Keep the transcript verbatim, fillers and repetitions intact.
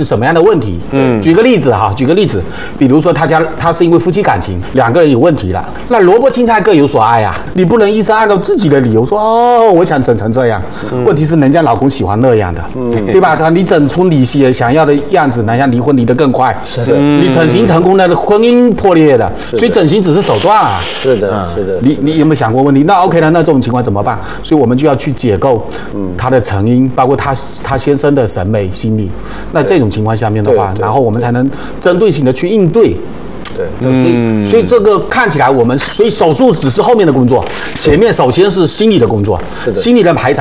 是什么样的问题。嗯，举个例子哈，举个例子，比如说他家他是因为夫妻感情两个人有问题了，那萝卜青菜各有所爱啊，你不能医生按照自己的理由说哦，我想整成这样。嗯、问题是人家老公喜欢那样的，嗯、对吧？你整出你想要的样子，人家离婚离得更快。是的，你整形成功了，婚姻破裂了，所以整形只是手段啊。 是的，是的。 你你有没有想过问题？那 OK 了，那这种情况怎么办？所以我们就要去解构他的成因，包括他他先生的审美心理。那这种情况下面的话，然后我们才能针对性的去应对。对，所以所以这个看起来我们，所以手术只是后面的工作，前面首先是心理的工作，心理的排查。